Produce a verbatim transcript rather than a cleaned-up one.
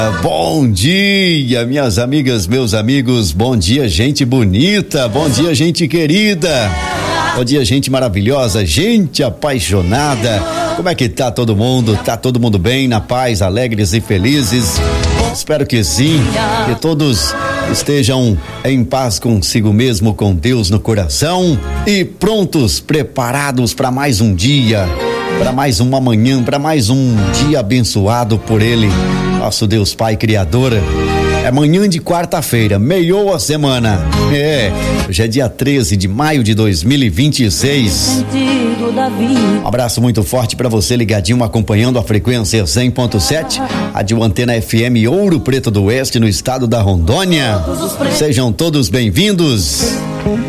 Bom dia, minhas amigas, meus amigos, bom dia, gente bonita, bom dia, gente querida, bom dia, gente maravilhosa, gente apaixonada. Como é que tá todo mundo? Tá todo mundo bem, na paz, alegres e felizes? Espero que sim, que todos estejam em paz consigo mesmo, com Deus no coração e prontos, preparados para mais um dia, para mais uma manhã, para mais um dia abençoado por Ele, nosso Deus Pai Criador. É manhã de quarta-feira, meiou a semana. É, hoje é dia treze de maio de dois mil e vinte e seis. Um abraço muito forte para você ligadinho, acompanhando a frequência cem ponto sete, Rádio Antena F M Ouro Preto do Oeste, no estado da Rondônia. Sejam todos bem-vindos.